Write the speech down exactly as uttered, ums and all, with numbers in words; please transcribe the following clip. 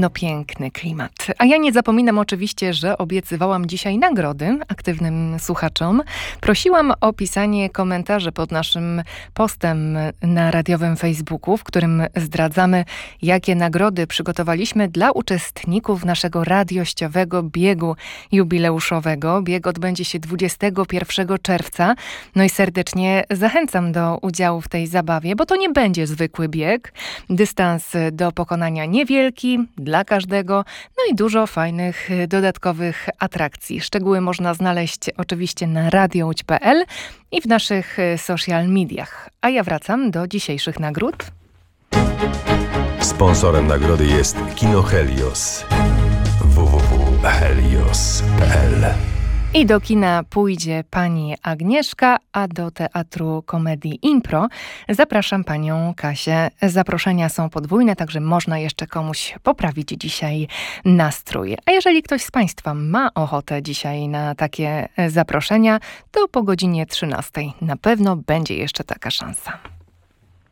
No piękny klimat. A ja nie zapominam oczywiście, że obiecywałam dzisiaj nagrody aktywnym słuchaczom. Prosiłam o pisanie komentarzy pod naszym postem na radiowym Facebooku, w którym zdradzamy, jakie nagrody przygotowaliśmy dla uczestników naszego radiościowego biegu jubileuszowego. Bieg odbędzie się dwudziestego pierwszego czerwca. No i serdecznie zachęcam do udziału w tej zabawie, bo to nie będzie zwykły bieg. Dystans do pokonania niewielki, dla każdego, no i dużo fajnych dodatkowych atrakcji. Szczegóły można znaleźć oczywiście na radio łódź kropka p l i w naszych social mediach. A ja wracam do dzisiejszych nagród. Sponsorem nagrody jest Kino Helios. w w w kropka helios kropka p l. I do kina pójdzie pani Agnieszka, a do Teatru Komedii Impro zapraszam panią Kasię. Zaproszenia są podwójne, także można jeszcze komuś poprawić dzisiaj nastrój. A jeżeli ktoś z państwa ma ochotę dzisiaj na takie zaproszenia, to po godzinie trzynastej na pewno będzie jeszcze taka szansa.